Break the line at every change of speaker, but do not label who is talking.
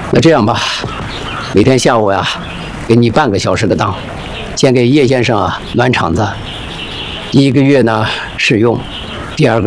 那这样吧，每天下午呀，给你半个小时的当，先给叶先生啊暖场子，1个月呢试用，第2个